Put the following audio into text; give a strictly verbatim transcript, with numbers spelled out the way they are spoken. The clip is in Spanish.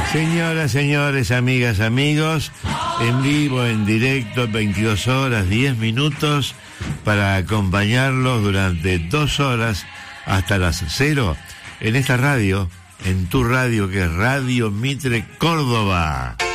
Señoras, señores, amigas, amigos, en vivo, en directo, veintidós horas, diez minutos, para acompañarlos durante dos horas hasta las cero, en esta radio, en tu radio, que es Radio Mitre Córdoba.